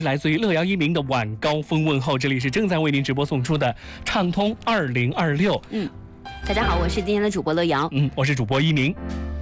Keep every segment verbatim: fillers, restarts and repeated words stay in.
来自于乐阳一鸣的晚高峰问候，这里是正在为您直播送出的畅通二零二六。 嗯，大家好，我是今天的主播乐阳。 嗯，我是主播一鸣。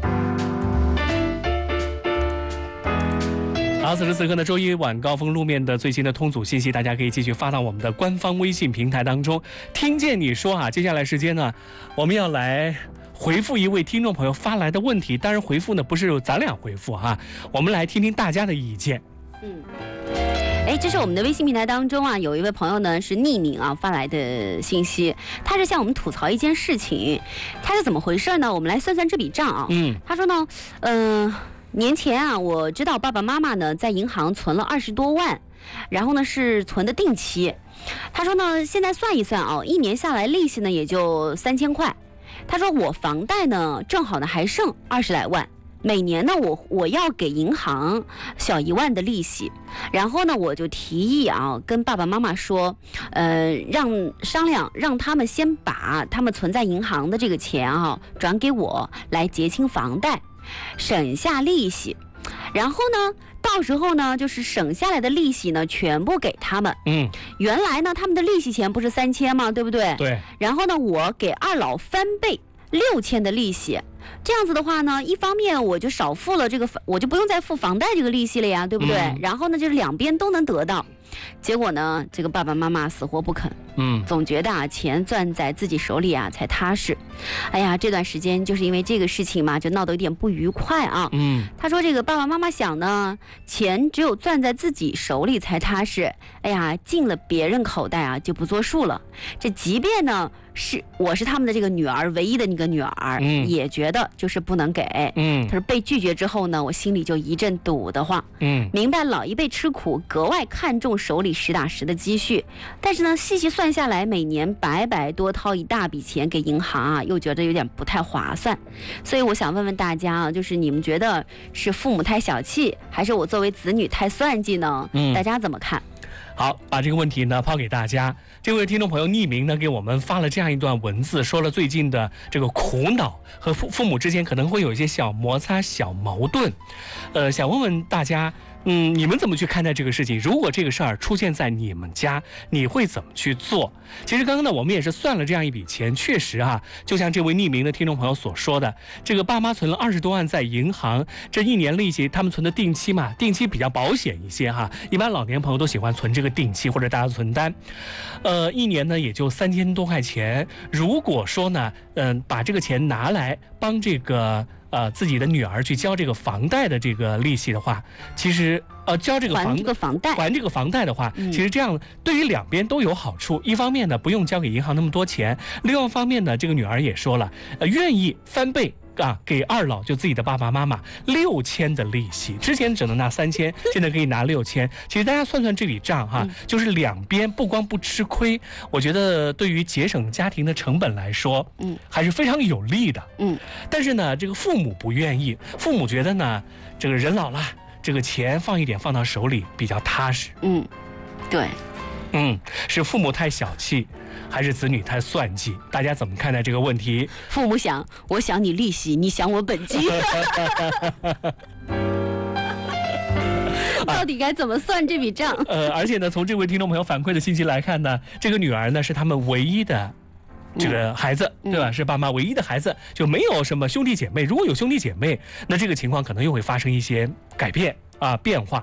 好，此时此刻呢，周一晚高峰路面的最新的通阻信息，大家可以继续发到我们的官方微信平台当中。听见你说啊，接下来时间呢，我们要来回复一位听众朋友发来的问题。当然，回复呢不是咱俩回复哈、啊，我们来听听大家的意见。 嗯。哎，这是我们的微信平台当中啊，有一位朋友呢是匿名啊发来的信息，他是向我们吐槽一件事情，他是怎么回事呢？我们来算算这笔账啊。 嗯， 他说呢，嗯、呃，年前啊，我知道爸爸妈妈呢在银行存了二十多万，然后呢是存的定期。他说呢，现在算一算啊，一年下来利息呢也就三千块。他说我房贷呢正好呢还剩二十来万。每年呢，我我要给银行小一万的利息，然后呢，我就提议啊，跟爸爸妈妈说，呃，让商量，让他们先把他们存在银行的这个钱啊转给我，来结清房贷，省下利息，然后呢，到时候呢，就是省下来的利息呢，全部给他们。 嗯， 原来呢，他们的利息钱不是三千吗？对不对？ 对。然后呢，我给二老翻倍六千的利息。这样子的话呢，一方面我就少付了这个，我就不用再付房贷这个利息了呀，对不对？嗯、然后呢，就是两边都能得到。结果呢，这个爸爸妈妈死活不肯， 嗯， 总觉得啊，钱攥在自己手里啊才踏实。哎呀，这段时间就是因为这个事情嘛，就闹得有点不愉快啊。 嗯， 他说这个爸爸妈妈想呢，钱只有攥在自己手里才踏实。哎呀，进了别人口袋啊就不作数了。这即便呢是我是他们的这个女儿，唯一的那个女儿，嗯，也觉得就是不能给。 嗯， 他说被拒绝之后呢，我心里就一阵堵得慌。 嗯， 明白老一辈吃苦，格外看重手里实打实的积蓄，但是呢，细细算下来，每年白白多掏一大笔钱给银行啊，又觉得有点不太划算。所以我想问问大家啊，就是你们觉得是父母太小气，还是我作为子女太算计呢？嗯，大家怎么看？ 好，把这个问题呢抛给大家。这位听众朋友匿名呢给我们发了这样一段文字，说了最近的这个苦恼和父父母之间可能会有一些小摩擦、小矛盾。呃，想问问大家，嗯，你们怎么去看待这个事情？如果这个事儿出现在你们家，你会怎么去做？其实刚刚呢，我们也是算了这样一笔钱，确实啊，就像这位匿名的听众朋友所说的，这个爸妈存了二十多万在银行，这一年利息他们存的定期嘛，定期比较保险一些哈，一般老年朋友都喜欢存这个定期或者大家存单，呃，一年呢也就三千多块钱。如果说呢，嗯、呃，把这个钱拿来帮这个。呃，自己的女儿去交这个房贷的这个利息的话，其实呃交这个房还这个房贷还这个房贷的话， 嗯、 其实这样对于两边都有好处。一方面呢，不用交给银行那么多钱；另外一方面呢，这个女儿也说了，呃，愿意翻倍。啊，给二老就自己的爸爸妈妈六千的利息，之前只能拿三千，现在可以拿六千。其实大家算算这笔账哈，嗯、就是两边不光不吃亏，我觉得对于节省家庭的成本来说，嗯，还是非常有利的。嗯，但是呢，这个父母不愿意，父母觉得呢，这个人老了，这个钱放一点放到手里比较踏实。 嗯，对。 嗯，是父母太小气，还是子女太算计？大家怎么看待这个问题？ 父母想，我想你利息，你想我本金。到底该怎么算这笔账？ 呃，而且呢，从这位听众朋友反馈的信息来看呢，这个女儿呢是他们唯一的这个孩子，嗯、对吧？是爸妈唯一的孩子，就没有什么兄弟姐妹。如果有兄弟姐妹，那这个情况可能又会发生一些改变啊变化。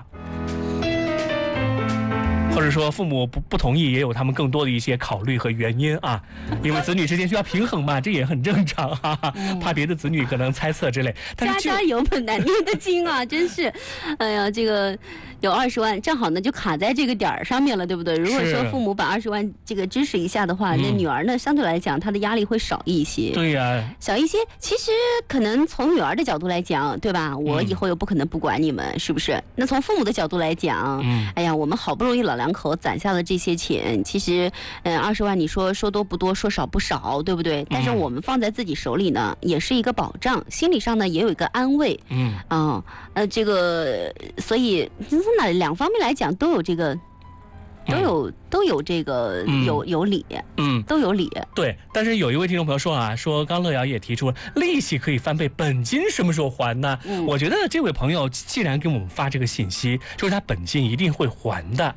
或者说父母不不同意，也有他们更多的一些考虑和原因啊，因为子女之间需要平衡嘛，这也很正常哈、啊，怕别的子女可能猜测之类。但是家家有本难念的经啊，真是，哎呀，这个有二十万，正好呢就卡在这个点儿上面了，对不对？如果说父母把二十万这个支持一下的话，那女儿呢相对来讲她的压力会少一些。 对呀、啊， 少一些。其实可能从女儿的角度来讲，对吧？我以后又不可能不管你们，嗯、是不是？那从父母的角度来讲，嗯，哎呀，我们好不容易老两口攒下了这些钱，其实，嗯，二十万，你说说多不多，说少不少，对不对？但是我们放在自己手里呢，也是一个保障，心理上呢也有一个安慰，嗯，啊，呃，这个，所以从哪两方面来讲都有这个都有、嗯、都有这个有有理， 嗯， 都有理。 对，但是有一位听众朋友说啊，说刚乐瑶也提出了利息可以翻倍，本金什么时候还呢？嗯，我觉得这位朋友既然给我们发这个信息，就是他本金一定会还的。